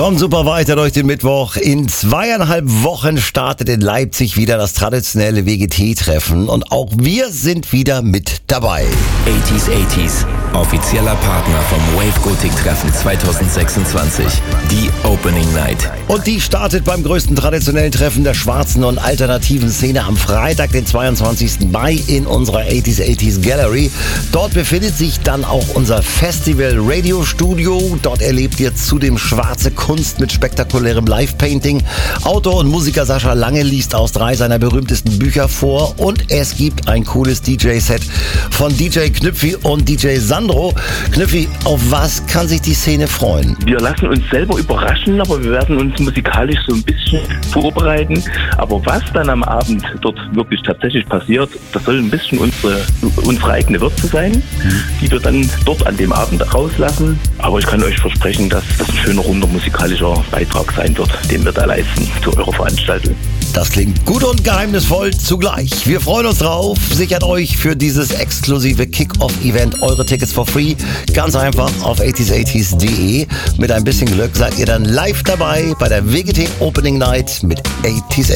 Kommt super weiter durch den Mittwoch. In 2,5 Wochen startet in Leipzig wieder das traditionelle WGT-Treffen und auch wir sind wieder mit dabei. 80s, offizieller Partner vom Wave Gothic Treffen 2026, die Opening Night. Und die startet beim größten traditionellen Treffen der schwarzen und alternativen Szene am Freitag, den 22. Mai in unserer 80s Gallery. Dort befindet sich dann auch unser Festival Radio Studio. Dort erlebt ihr zudem schwarze Kunst mit spektakulärem Live-Painting. Autor und Musiker Sascha Lange liest aus 3 seiner berühmtesten Bücher vor und es gibt ein cooles DJ-Set von DJ Knüpfi und DJ Sandro. Knüpfi, auf was kann sich die Szene freuen? Wir lassen uns selber überraschen, aber wir werden uns musikalisch so ein bisschen vorbereiten. Aber was dann am Abend dort wirklich tatsächlich passiert, das soll ein bisschen unsere eigene Würze sein, die wir dann dort an dem Abend rauslassen. Aber ich kann euch versprechen, dass das ein schöner, runder musikalischer Beitrag sein wird, den wir da leisten zu eurer Veranstaltung. Das klingt gut und geheimnisvoll zugleich. Wir freuen uns drauf. Sichert euch für dieses exklusive Kick-Off-Event eure Tickets for free. Ganz einfach auf 80s80s.de. Mit ein bisschen Glück seid ihr dann live dabei bei der WGT Opening Night mit 80s.